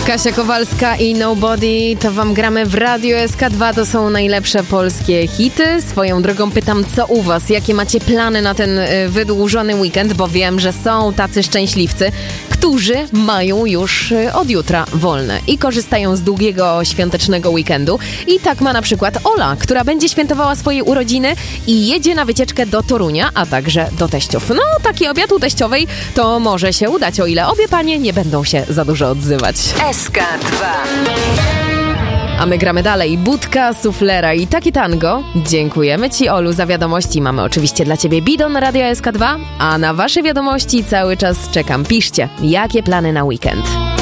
Kasia Kowalska i Nobody, to wam gramy w Radio SK2, to są najlepsze polskie hity. Swoją drogą pytam, co u was? Jakie macie plany na ten wydłużony weekend? Bo wiem, że są tacy szczęśliwcy, którzy mają już od jutra wolne i korzystają z długiego świątecznego weekendu. I tak ma na przykład Ola, która będzie świętowała swoje urodziny i jedzie na wycieczkę do Torunia, a także do teściów. No, taki obiad u teściowej to może się udać, o ile obie panie nie będą się za dużo odzywać. SK2. A my gramy dalej. Budka, suflera i takie tango. Dziękujemy ci, Olu, za wiadomości. Mamy oczywiście dla ciebie bidon Radio SK2, a na wasze wiadomości cały czas czekam. Piszcie, jakie plany na weekend.